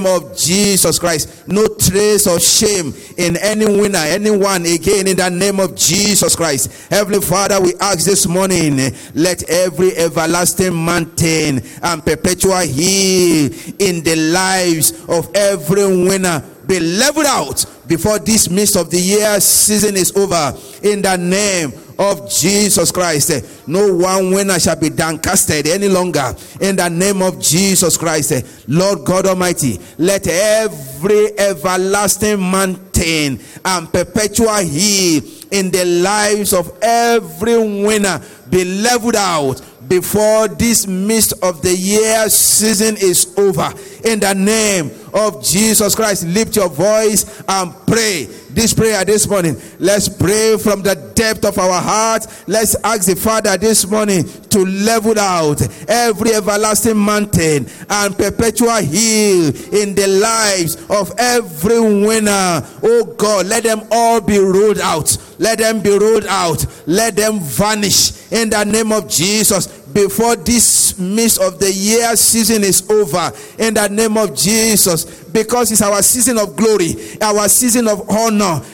name of Jesus Christ. No trace of shame in anyone again, in the name of Jesus Christ. Heavenly Father, we ask this morning, let every everlasting mountain and perpetual hill in the lives of every winner be leveled out before this midst of the year season is over, in the name of Jesus Christ. No one winner shall be downcasted any longer, in the name of Jesus Christ. Lord God Almighty, let every everlasting mountain and perpetual hill in the lives of every winner be leveled out before this midst of the year season is over, in the name of Jesus Christ. Lift your voice and pray this prayer this morning. Let's pray from the depth of our heart. Let's ask the Father this morning to level out every everlasting mountain and perpetual hill in the lives of every winner. Oh God, let them all be rolled out. Let them be rolled out. Let them vanish in the name of Jesus before this midst of the year season is over, in the name of Jesus, because it's our season of glory, our season of honor.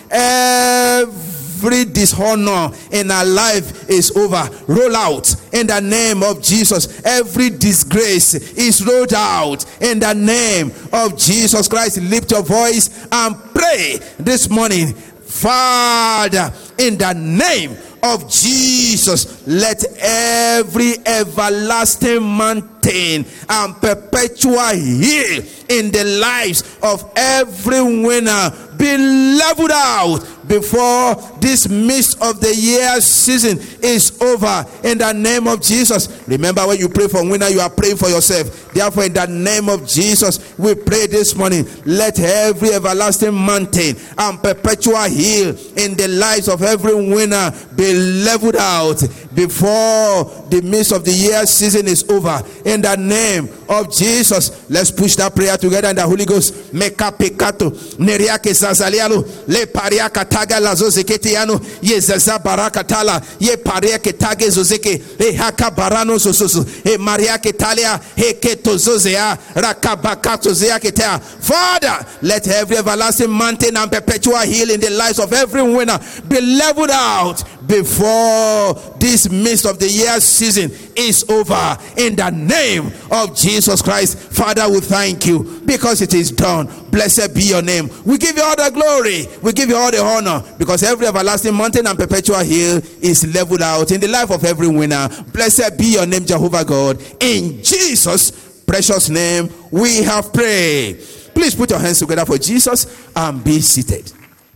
Every dishonor in our life is over. Roll out in the name of Jesus. Every disgrace is rolled out in the name of Jesus Christ. Lift your voice and pray this morning. Father, in the name of Jesus, let every everlasting mountain and perpetual hill in the lives of every winner be leveled out before this midst of the year season is over, in the name of Jesus. Remember, when you pray for winner, you are praying for yourself. Therefore, in the name of Jesus, we pray this morning, let every everlasting mountain and perpetual hill in the lives of every winner be leveled out before the midst of the year season is over, in the name of Jesus. Let's push that prayer together in the Holy Ghost. Meka pekato neriake zazaliano le pariaka taga la zozeketiano ye zaza barakatala ye pariake tage zozeke e haka barano sososo e mariake talia he ketozozea rakabakato zea ketea. Father, let every everlasting mountain and perpetual hill in the lives of every winner be leveled out before this midst of the year season is over, in the name of Jesus Christ. Father, we thank you because it is done. Blessed be your name. We give you all the glory, we give you all the honor, because every everlasting mountain and perpetual hill is leveled out in the life of every winner. Blessed be your name, Jehovah God. In Jesus' precious name we have prayed. Please put your hands together for Jesus and be seated.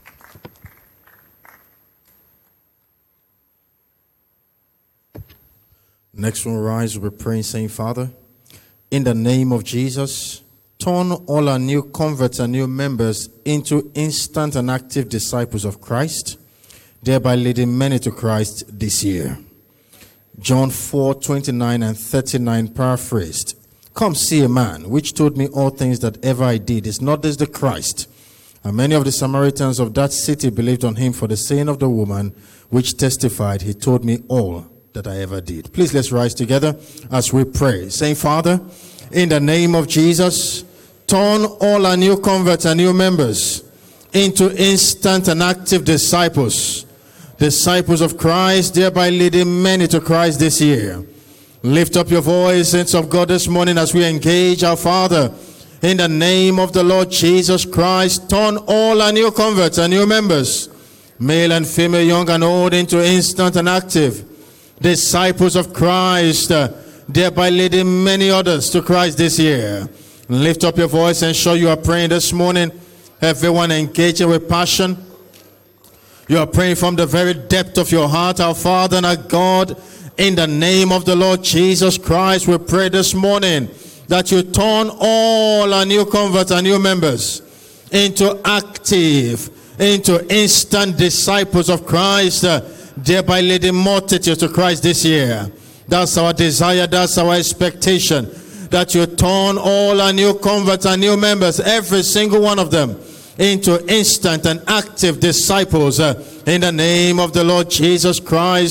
Next one, rise. We're praying, saying, Father, in the name of Jesus, turn all our new converts and new members into instant and active disciples of Christ, thereby leading many to Christ this year. John 4:29 and 39 paraphrased. Come, see a man which told me all things that ever I did. Is not this the Christ? And many of the Samaritans of that city believed on him for the saying of the woman, which testified, he told me all that I ever did. Please, let's rise together as we pray, saying, Father, in the name of Jesus, turn all our new converts and new members into instant and active disciples of Christ, thereby leading many to Christ this year. Lift up your voice, saints of God, this morning as we engage our Father. In the name of the Lord Jesus Christ, turn all our new converts and new members, male and female, young and old, into instant and active disciples of Christ, thereby leading many others to Christ this year. Lift up your voice and show you are praying this morning. Everyone engaging with passion. You are praying from the very depth of your heart. Our Father and our God, in the name of the Lord Jesus Christ, we pray this morning that you turn all our new converts and new members into active, into instant disciples of Christ, thereby leading multitudes to Christ this year. That's our desire, that's our expectation, that you turn all our new converts and new members, every single one of them, into instant and active disciples in the name of the Lord Jesus Christ.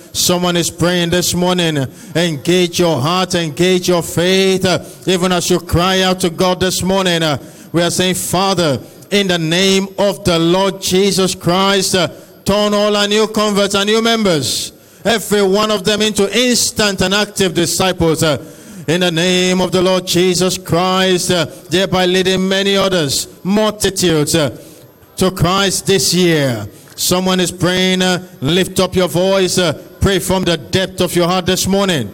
Someone is praying this morning. Engage your heart, engage your faith. Even as you cry out to God this morning, we are saying, Father, in the name of the Lord Jesus Christ, turn all our new converts and new members, every one of them, into instant and active disciples. In the name of the Lord Jesus Christ, thereby leading many others, multitudes, to Christ this year. Someone is praying. Lift up your voice. Pray from the depth of your heart this morning.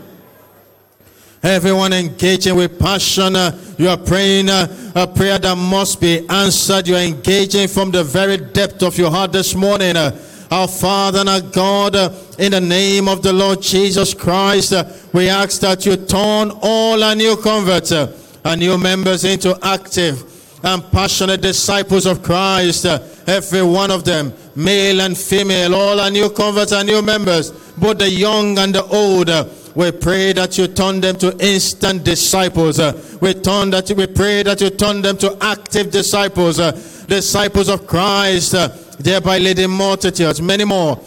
Everyone engaging with passion. You are praying a prayer that must be answered. You are engaging from the very depth of your heart this morning. Our Father and our God, in the name of the Lord Jesus Christ, we ask that you turn all our new converts and new members into active and passionate disciples of Christ. Every one of them, male and female, all our new converts and new members, both the young and the old. We pray that you turn them to instant disciples. We pray that you turn them to active disciples, disciples of Christ, thereby leading multitudes, many more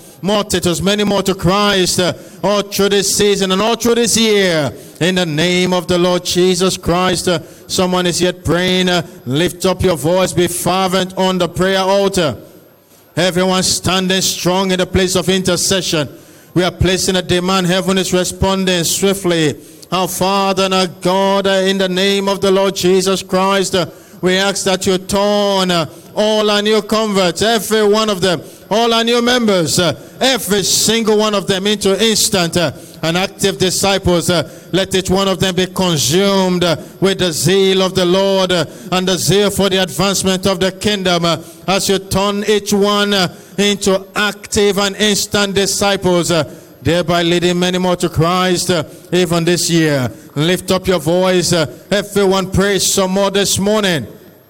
to Christ, all through this season and all through this year. In the name of the Lord Jesus Christ, someone is yet praying. Lift up your voice, be fervent on the prayer altar. Everyone standing strong in the place of intercession. We are placing a demand. Heaven is responding swiftly. Our Father and our God, in the name of the Lord Jesus Christ, we ask that you turn all our new converts, every one of them, all our new members, every single one of them, into instant and active disciples. Let each one of them be consumed with the zeal of the Lord and the zeal for the advancement of the kingdom, as you turn each one into active and instant disciples, thereby leading many more to Christ even this year. Lift up your voice. Everyone pray some more this morning.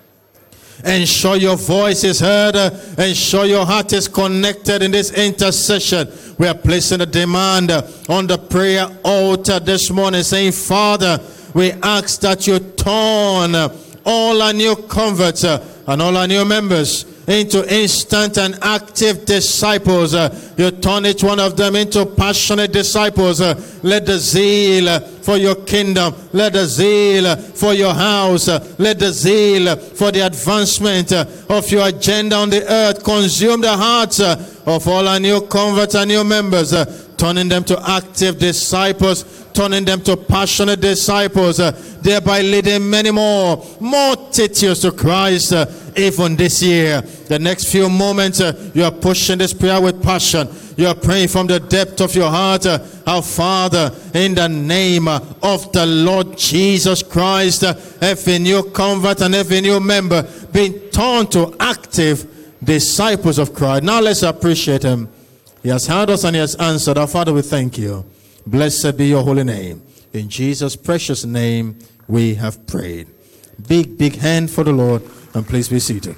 Ensure your voice is heard. Ensure your heart is connected in this intercession. We are placing a demand on the prayer altar this morning, saying, Father, we ask that you turn all our new converts and all our new members into instant and active disciples. You turn each one of them into passionate disciples. Let the zeal for your kingdom, let the zeal for your house, let the zeal for the advancement of your agenda on the earth consume the hearts of all our new converts and new members, turning them to active disciples, turning them to passionate disciples, thereby leading many more multitudes to Christ even this year. The next few moments, you are pushing this prayer with passion. You are praying from the depth of your heart. Our Father, in the name of the Lord Jesus Christ, every new convert and every new member being turned to active disciples of Christ. Now let's appreciate him. He has heard us and he has answered. Our Father, we thank you. Blessed be your holy name. In Jesus' precious name we have prayed. Big hand for the Lord, and please be seated.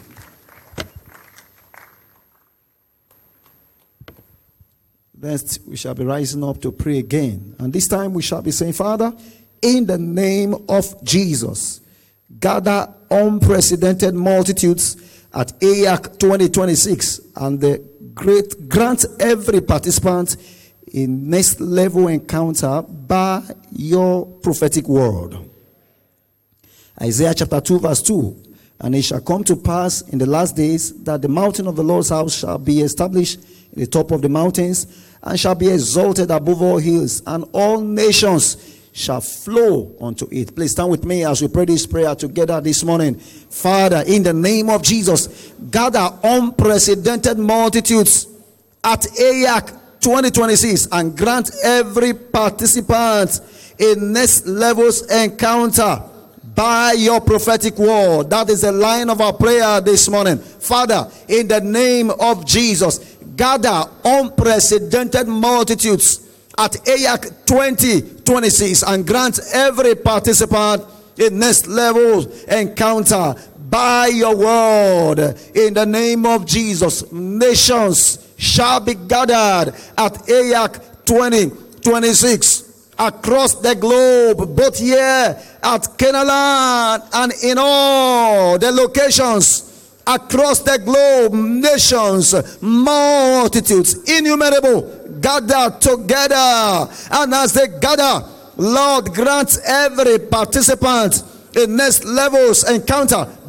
Next, we shall be rising up to pray again. And this time we shall be saying, Father, in the name of Jesus, gather unprecedented multitudes at AYAC 2026 and grant every participant in next level encounter by your prophetic word. Isaiah chapter 2 verse 2. And it shall come to pass in the last days that the mountain of the Lord's house shall be established in the top of the mountains and shall be exalted above all hills, and all nations shall flow unto it. Please stand with me as we pray this prayer together this morning. Father, in the name of Jesus, gather unprecedented multitudes at AYAC 2026 and grant every participant a next levels encounter by your prophetic word. That is the line of our prayer this morning. Father, in the name of Jesus, gather unprecedented multitudes at AYAC 2026 and grant every participant a next level encounter by your word. In the name of Jesus, nations shall be gathered at AYAC 2026 across the globe, both here at Kenaland and in all the locations across the globe. Nations, multitudes, innumerable, gather together. And as they gather, Lord, grant every participant in next level's encounter